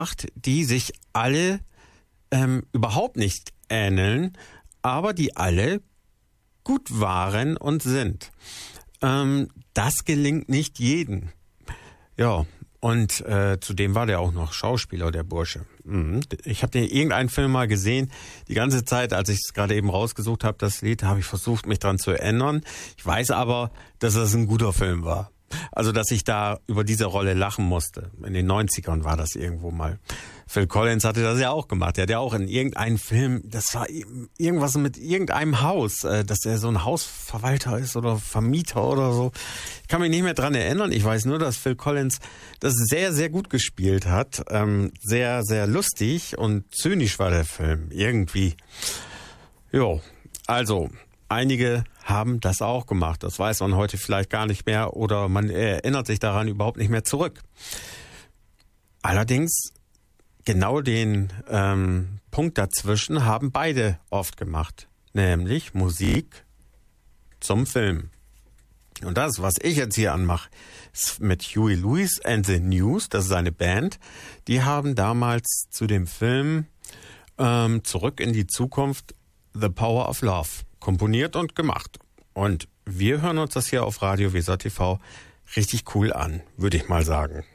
die sich alle überhaupt nicht ähneln, aber die alle gut waren und sind. Das gelingt nicht jedem. Ja, und zudem war der auch noch Schauspieler, der Bursche. Ich habe irgendeinen Film mal gesehen. Die ganze Zeit, als ich es gerade eben rausgesucht habe, das Lied, habe ich versucht, mich dran zu erinnern. Ich weiß aber, dass das ein guter Film war. Also, dass ich da über diese Rolle lachen musste. In den 90ern war das irgendwo mal. Phil Collins hatte das ja auch gemacht. Er hat ja auch in irgendeinem Film, das war irgendwas mit irgendeinem Haus, dass er so ein Hausverwalter ist oder Vermieter oder so. Ich kann mich nicht mehr dran erinnern. Ich weiß nur, dass Phil Collins das sehr, sehr gut gespielt hat. Sehr, sehr lustig und zynisch war der Film. Irgendwie. Jo, also einige haben das auch gemacht. Das weiß man heute vielleicht gar nicht mehr oder man erinnert sich daran überhaupt nicht mehr zurück. Allerdings genau den Punkt dazwischen haben beide oft gemacht, nämlich Musik zum Film. Und das, was ich jetzt hier anmache, ist mit Huey Lewis and the News, das ist eine Band, die haben damals zu dem Film Zurück in die Zukunft, The Power of Love, komponiert und gemacht. Und wir hören uns das hier auf Radio Weser TV richtig cool an, würde ich mal sagen.